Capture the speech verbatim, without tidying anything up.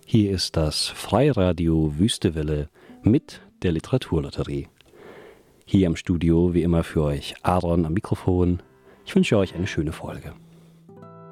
Hier ist das Freiradio Wüstewelle mit der Literaturlotterie. Hier im Studio wie immer für euch Aaron am Mikrofon. Ich wünsche euch eine schöne Folge.